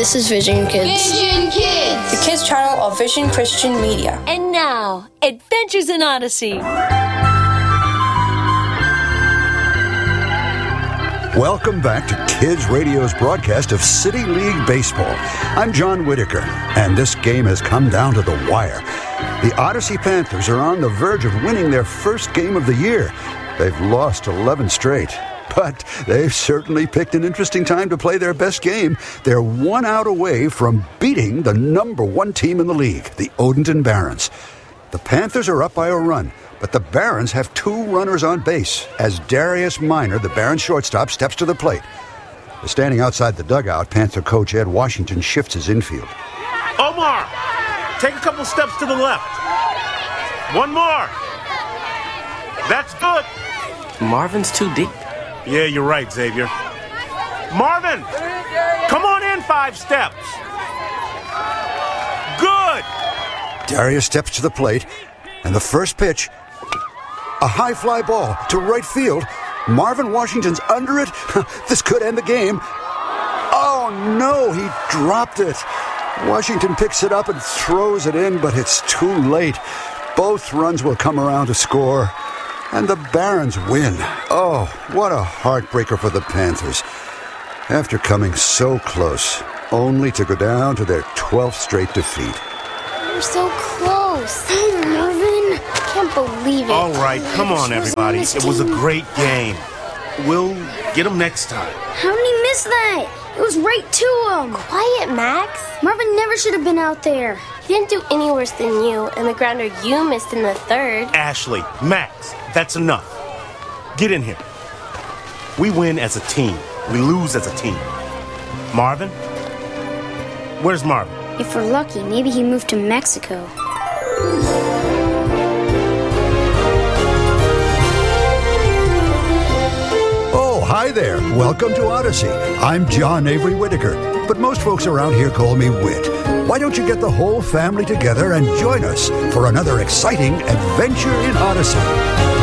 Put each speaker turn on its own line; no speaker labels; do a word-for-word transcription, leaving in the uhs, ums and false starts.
This is Vision Kids.
Vision Kids!
The kids channel of Vision Christian Media.
And now, Adventures in Odyssey.
Welcome back to Kids Radio's broadcast of City League Baseball. I'm John Whitaker, and this game has come down to the wire. The Odyssey Panthers are on the verge of winning their first game of the year. They've lost eleven straight, but they've certainly picked an interesting time to play their best game. They're one out away from beating the number one team in the league, the Odenton Barons. The Panthers are up by a run, but the Barons have two runners on base as Darius Minor, the Barons shortstop, steps to the plate. Standing outside the dugout, Panther coach Ed Washington shifts his infield.
Omar, take a couple steps to the left. One more. That's good.
Marvin's too deep.
Yeah, you're right, Xavier. Marvin, come on in five steps. Good.
Darius steps to the plate, and the first pitch, a high fly ball to right field. Marvin Washington's under it. This could end the game. Oh, no, he dropped it. Washington picks it up and throws it in, but it's too late. Both runs will come around to score, and the Barons win. Oh, what a heartbreaker for the Panthers. After coming so close, only to go down to their twelfth straight defeat.
We're so close. Marvin, can't believe it.
All right, come on, everybody. It was a great game. We'll get them next time.
How did he miss that? It was right to him. Quiet, Max. Marvin never should have been out there. He didn't do any worse than you, and the grounder you missed in the third.
Ashley, Max, that's enough. Get in here. We win as a team. We lose as a team. Marvin? Where's Marvin?
If we're lucky, maybe he moved to Mexico.
Oh, hi there. Welcome to Odyssey. I'm John Avery Whitaker, but most folks around here call me Whit. Why don't you get the whole family together and join us for another exciting adventure in Odyssey?